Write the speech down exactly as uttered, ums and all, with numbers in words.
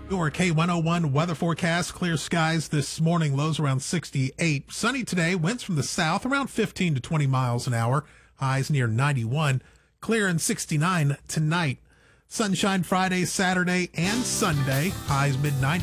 Your K one oh one weather forecast. Clear skies this morning, lows around sixty-eight. Sunny today, winds from the south around fifteen to twenty miles an hour, highs near ninety-one. Clear and sixty-nine tonight. Sunshine Friday, Saturday, and Sunday, highs mid nineties.